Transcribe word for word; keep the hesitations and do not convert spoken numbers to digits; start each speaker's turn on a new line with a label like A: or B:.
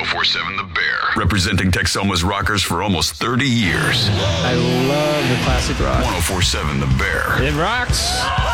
A: oh four seven The Bear. Representing Texoma's rockers for almost thirty years.
B: I love the classic rock.
A: one oh four seven The Bear.
B: It rocks.